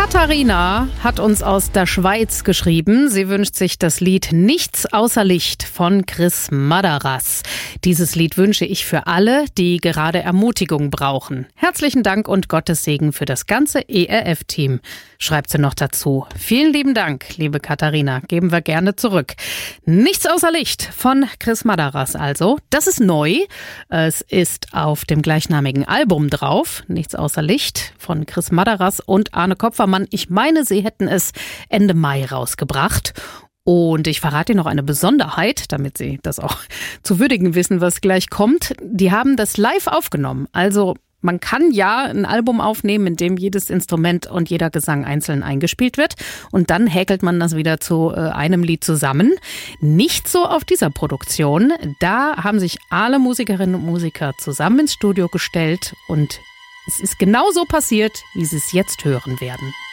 Katharina hat uns aus der Schweiz geschrieben. Sie wünscht sich das Lied Nichts außer Licht von Chris Madaras. Dieses Lied wünsche ich für alle, die gerade Ermutigung brauchen. Herzlichen Dank und Gottes Segen für das ganze ERF-Team, schreibt sie noch dazu. Vielen lieben Dank, liebe Katharina. Geben wir gerne zurück. Nichts außer Licht von Chris Madaras also. Das ist neu. Es ist auf dem gleichnamigen Album drauf. Nichts außer Licht von Chris Madaras und Arne Kopfermann. Ich meine, sie hätten es Ende Mai rausgebracht. Und ich verrate Ihnen noch eine Besonderheit, damit Sie das auch zu würdigen wissen, was gleich kommt. Die haben das live aufgenommen. Also man kann ja ein Album aufnehmen, in dem jedes Instrument und jeder Gesang einzeln eingespielt wird. Und dann häkelt man das wieder zu einem Lied zusammen. Nicht so auf dieser Produktion. Da haben sich alle Musikerinnen und Musiker zusammen ins Studio gestellt und es ist genau so passiert, wie Sie es jetzt hören werden.